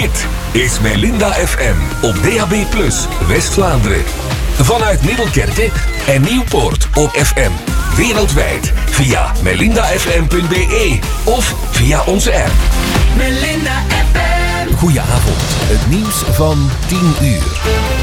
Dit is Melinda FM op DAB+, West-Vlaanderen. Vanuit Middelkerke en Nieuwpoort op FM. Wereldwijd via melindafm.be of via onze app. Melinda FM. Goedenavond, het nieuws van 10 uur.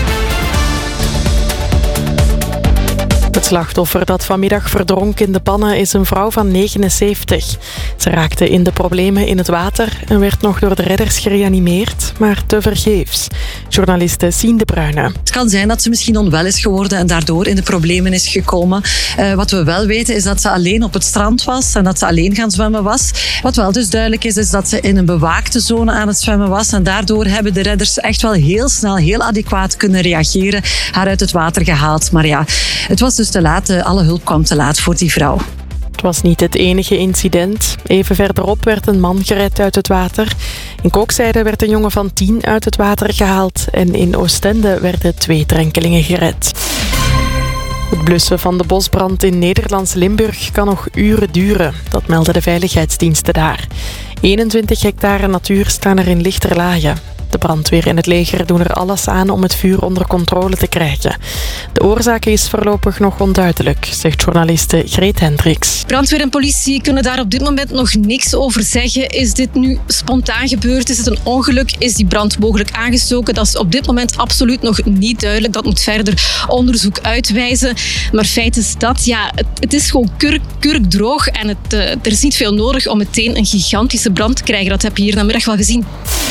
Het slachtoffer dat vanmiddag verdronk in de pannen is een vrouw van 79. Ze raakte in de problemen in het water en werd nog door de redders gereanimeerd, maar tevergeefs. Journaliste Sien de Bruyne. Het kan zijn dat ze misschien onwel is geworden en daardoor in de problemen is gekomen. Wat we wel weten is dat ze alleen op het strand was en dat ze alleen gaan zwemmen was. Wat wel dus duidelijk is dat ze in een bewaakte zone aan het zwemmen was en daardoor hebben de redders echt wel heel snel, heel adequaat kunnen reageren, haar uit het water gehaald. Maar ja, het was dus te laat. Alle hulp kwam te laat voor die vrouw. Het was niet het enige incident. Even verderop werd een man gered uit het water. In Kookzijde werd een jongen van 10 uit het water gehaald. En in Oostende werden 2 drenkelingen gered. Het blussen van de bosbrand in Nederlands Limburg kan nog uren duren. Dat melden de veiligheidsdiensten daar. 21 hectare natuur staan er in lichterlage. De brandweer en het leger doen er alles aan om het vuur onder controle te krijgen. De oorzaak is voorlopig nog onduidelijk, zegt journaliste Greet Hendricks. Brandweer en politie kunnen daar op dit moment nog niks over zeggen. Is dit nu spontaan gebeurd? Is het een ongeluk? Is die brand mogelijk aangestoken? Dat is op dit moment absoluut nog niet duidelijk. Dat moet verder onderzoek uitwijzen. Maar feit is dat, ja, het is gewoon kurkdroog en er is niet veel nodig om meteen een gigantische brand te krijgen. Dat heb je hier vanmiddag wel gezien.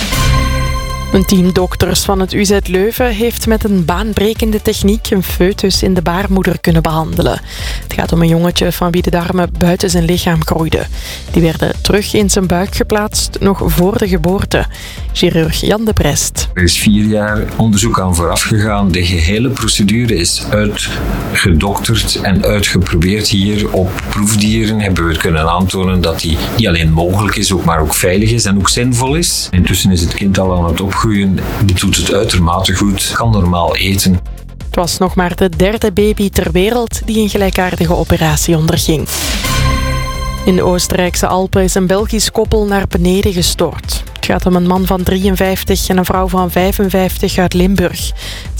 Een team dokters van het UZ Leuven heeft met een baanbrekende techniek een foetus in de baarmoeder kunnen behandelen. Het gaat om een jongetje van wie de darmen buiten zijn lichaam groeiden. Die werden terug in zijn buik geplaatst, nog voor de geboorte. Chirurg Jan de Prest. Er is 4 jaar onderzoek aan vooraf gegaan. De gehele procedure is uitgedokterd en uitgeprobeerd. Hier op proefdieren hebben we kunnen aantonen dat die niet alleen mogelijk is, maar ook veilig is en ook zinvol is. Intussen is het kind al aan het opgroeien. Die doet het uitermate goed, kan normaal eten. Het was nog maar de 3e baby ter wereld die een gelijkaardige operatie onderging. In de Oostenrijkse Alpen is een Belgisch koppel naar beneden gestort. Het gaat om een man van 53 en een vrouw van 55 uit Limburg.